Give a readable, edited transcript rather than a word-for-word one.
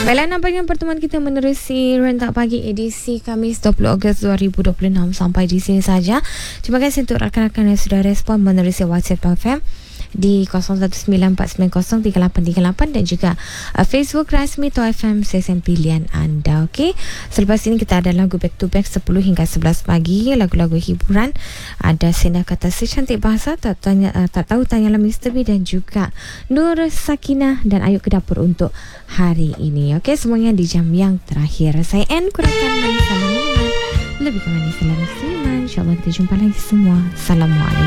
Baiklah, nampaknya pertemuan kita menerusi rentak pagi edisi Khamis 20 Ogos 2026 sampai di sini saja. Terima kasih untuk rakan-rakan yang sudah respon menerusi WhatsApp FM di 0194903838 dan juga Facebook rasmi Toh FM, stesen pilihan anda. Okey, selepas ini kita ada lagu back to back 10 hingga 11 pagi, lagu-lagu hiburan, ada Sena Kata Secantik Bahasa, tak tahu tanyalah Mr. B dan juga Nur Sakinah dan Ayu ke Dapur untuk hari ini. Okey, semuanya di jam yang terakhir. Saya N kurangkan manis salam iman, lebih ke manis salam iman. InsyaAllah kita jumpa lagi semua. Assalamualaikum.